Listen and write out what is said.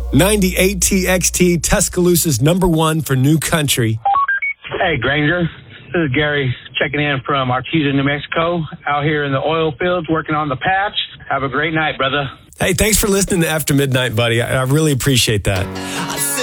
98 TXT, Tuscaloosa's #1 for new country. Hey, Granger. This is Gary checking in from Artesia, New Mexico, out here in the oil fields working on the patch. Have a great night, brother. Hey, thanks for listening to After Midnight, buddy. I really appreciate that.